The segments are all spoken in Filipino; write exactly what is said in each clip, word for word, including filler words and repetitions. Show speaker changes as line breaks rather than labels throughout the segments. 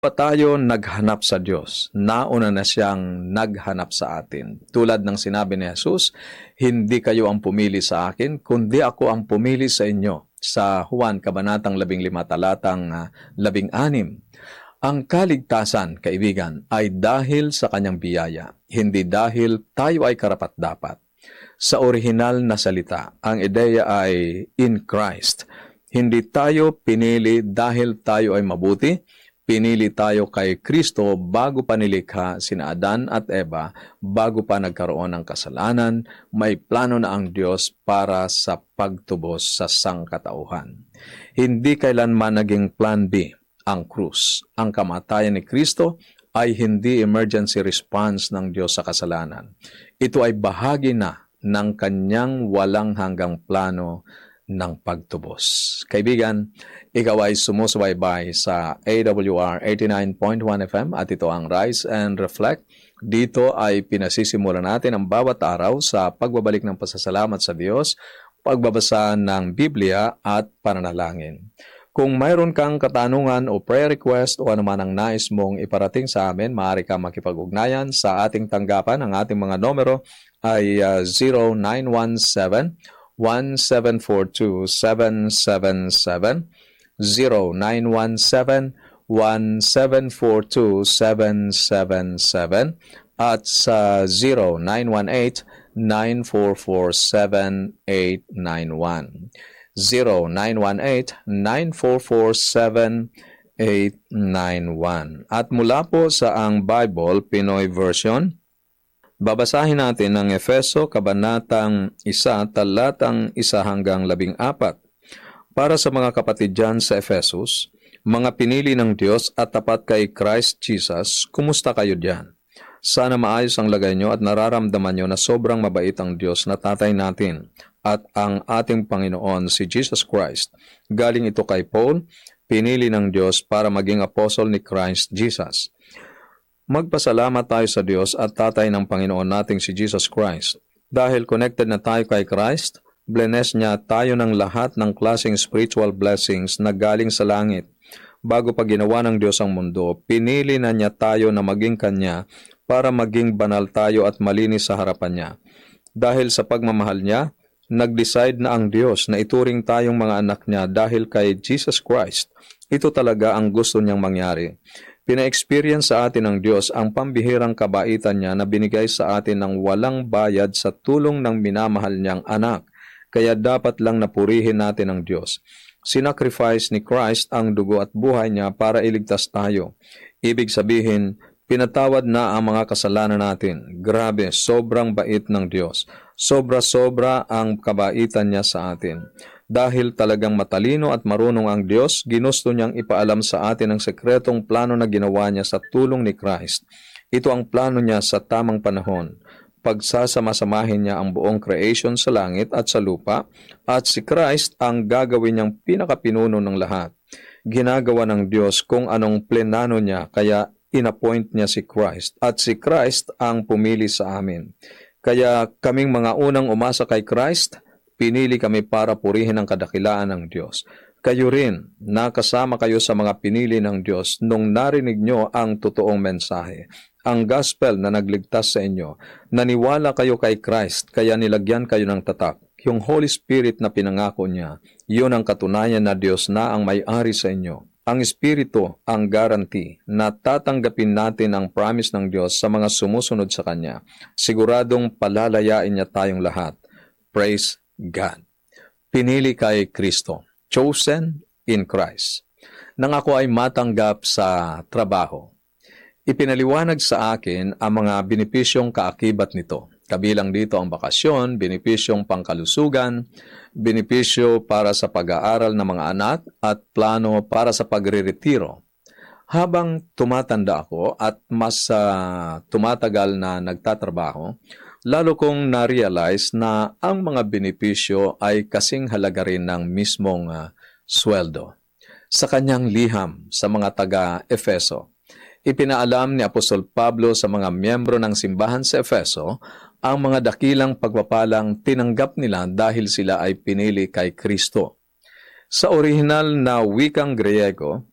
pa tayo naghanap sa Diyos, nauna na siyang naghanap sa atin. Tulad ng sinabi ni Jesus, hindi kayo ang pumili sa akin, kundi ako ang pumili sa inyo. Sa Juan, Kabanatang labing lima, talatang uh, labing anim. Ang kaligtasan, kaibigan, ay dahil sa kanyang biyaya, hindi dahil tayo ay karapat-dapat. Sa orihinal na salita, ang ideya ay in Christ. Hindi tayo pinili dahil tayo ay mabuti, pinili tayo kay Kristo bago pa nilikha sina Adan at Eva, bago pa nagkaroon ng kasalanan, may plano na ang Diyos para sa pagtubos sa sangkatauhan. Hindi kailanman naging plan B ang krus. Ang kamatayan ni Kristo ay hindi emergency response ng Diyos sa kasalanan. Ito ay bahagi na ng kanyang walang hanggang plano ng pagtubos. Kaibigan, ikaw ay sumusubaybay sa A W R eighty-nine point one F M at ito ang Rise and Reflect. Dito ay pinasisimulan natin ang bawat araw sa pagbabalik ng pasasalamat sa Diyos, pagbabasa ng Biblia at pananalangin. Kung mayroon kang katanungan o prayer request o anuman ang nais mong iparating sa amin, maaari kang makipag-ugnayan sa ating tanggapan. Ang ating mga numero ay uh, zero nine one seven, one seven four two, seven seven seven, zero nine one seven, one seven four two, seven seven seven at sa zero nine one eight, nine four four, seven eight nine one. zero nine one eight, nine four four, seven eight nine one. At mula po sa ang Bible, Pinoy Version, babasahin natin ang Efeso, Kabanatang isa, talatang isa hanggang labing apat. Para sa mga kapatid dyan sa Efesus, mga pinili ng Diyos at tapat kay Christ Jesus, kumusta kayo dyan? Sana maayos ang lagay nyo at nararamdaman nyo na sobrang mabait ang Diyos na tatay natin at ang ating Panginoon si Jesus Christ. Galing ito kay Paul, pinili ng Diyos para maging apostol ni Christ Jesus. Magpasalamat tayo sa Diyos at tatay ng Panginoon nating si Jesus Christ. Dahil connected na tayo kay Christ, bless niya tayo ng lahat ng klaseng spiritual blessings na galing sa langit. Bago pa ginawa ng Diyos ang mundo, pinili na niya tayo na maging Kanya para maging banal tayo at malinis sa harapan niya. Dahil sa pagmamahal niya, nag-decide na ang Diyos na ituring tayong mga anak niya dahil kay Jesus Christ. Ito talaga ang gusto niyang mangyari. Pina-experience sa atin ng Diyos ang pambihirang kabaitan niya na binigay sa atin ng walang bayad sa tulong ng minamahal niyang anak. Kaya dapat lang napurihin natin ang Diyos. Sinacrifice ni Christ ang dugo at buhay niya para iligtas tayo. Ibig sabihin, pinatawad na ang mga kasalanan natin. Grabe, sobrang bait ng Diyos. Sobra-sobra ang kabaitan niya sa atin. Dahil talagang matalino at marunong ang Diyos, ginusto niyang ipaalam sa atin ang sekretong plano na ginawa niya sa tulong ni Christ. Ito ang plano niya sa tamang panahon. Pagsasama-samahin niya ang buong creation sa langit at sa lupa, at si Christ ang gagawin niyang pinakapinuno ng lahat. Ginagawa ng Diyos kung anong plenano niya, kaya inappoint niya si Christ, at si Christ ang pumili sa amin. Kaya kaming mga unang umasa kay Christ, pinili kami para purihin ang kadakilaan ng Diyos. Kayo rin, nakasama kayo sa mga pinili ng Diyos nung narinig nyo ang totoong mensahe, ang gospel na nagligtas sa inyo. Naniwala kayo kay Christ, kaya nilagyan kayo ng tatak. Yung Holy Spirit na pinangako niya, yun ang katunayan na Diyos na ang may-ari sa inyo. Ang Espiritu ang guarantee na tatanggapin natin ang promise ng Diyos sa mga sumusunod sa Kanya. Siguradong palalayain niya tayong lahat. Praise God. Pinili kay Kristo. Chosen in Christ. Nang ako ay matanggap sa trabaho, ipinaliwanag sa akin ang mga benepisyong kaakibat nito. Kabilang dito ang bakasyon, benepisyong pangkalusugan, benepisyo para sa pag-aaral ng mga anak, at plano para sa pagre-retiro. Habang tumatanda ako at mas uh, tumatagal na nagtatrabaho, lalo kong na-realize na ang mga benepisyo ay kasing halaga rin ng mismong uh, sweldo. Sa kanyang liham sa mga taga-Efeso, ipinaalam ni Apostol Pablo sa mga miyembro ng simbahan sa Efeso ang mga dakilang pagpapalang tinanggap nila dahil sila ay pinili kay Kristo. Sa orihinal na wikang Griego,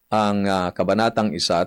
ang uh, kabanatang isa